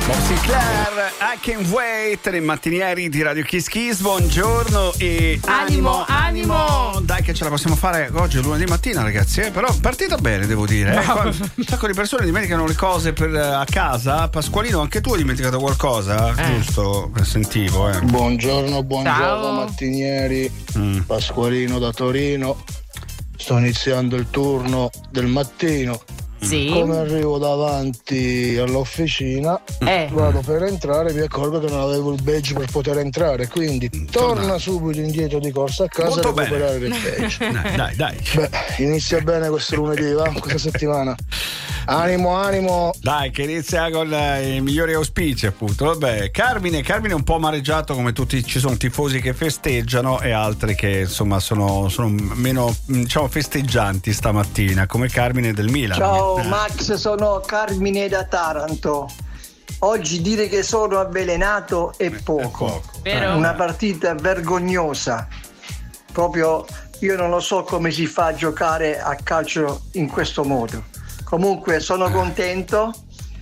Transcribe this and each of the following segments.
Sinclair, I Can't Wait, nei mattinieri di Radio Kiss Kiss. Buongiorno e animo. Dai che ce la possiamo fare oggi, è lunedì mattina, ragazzi, però partita bene, devo dire. Un sacco di persone dimenticano le cose a casa. Pasqualino, anche tu hai dimenticato qualcosa? Giusto? Sentivo. Buongiorno Ciao. mattinieri. Pasqualino da Torino. Sto iniziando il turno del mattino. Sì. Come arrivo davanti all'officina, vado per entrare, mi accorgo che non avevo il badge per poter entrare, quindi torna subito indietro di corsa a casa a recuperare il badge. Dai. Beh, inizia bene questo lunedì, va? Questa settimana. Animo. Dai, che inizia con i migliori auspici, appunto. Vabbè, Carmine è un po' amareggiato, come tutti. Ci sono tifosi che festeggiano e altri che insomma sono meno, diciamo, festeggianti stamattina, come Carmine del Milan. Ciao Max, sono Carmine da Taranto. Oggi dire che sono avvelenato è poco. Vero? Una partita vergognosa. Proprio io non lo so come si fa a giocare a calcio in questo modo. Comunque sono contento.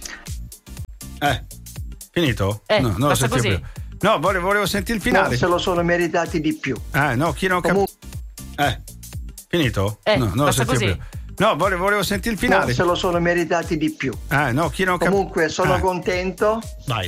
Finito? No, non lo basta sentivo così. più. No, volevo sentire il finale. Se lo sono meritati di più. No, chi non finito? No, non lo basta sentivo così. più. No, volevo sentire il finale. Se lo sono meritati di più. No, chi non Comunque sono contento. Vai.